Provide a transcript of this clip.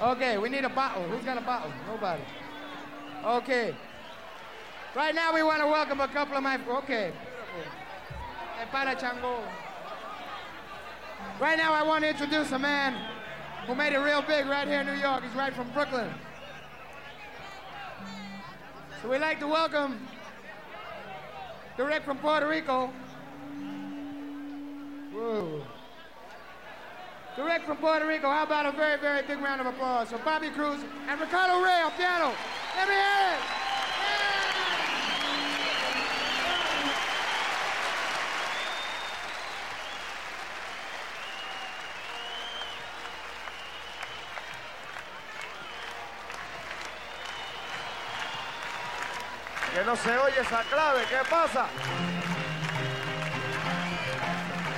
Okay, we need a bottle. Who's got a bottle? Nobody. Okay. Right now we want to welcome a couple of my... Okay. El Para Chango. Right now I want to introduce a man who made it real big right here in New York. He's right from Brooklyn. So we'd like to welcome, direct from Puerto Rico. Whoa. Direct from Puerto Rico, how about a very, very big round of applause for Bobby Cruz and Ricardo Rey on piano. Let me hear it. Que no se oye esa clave, ¿qué pasa?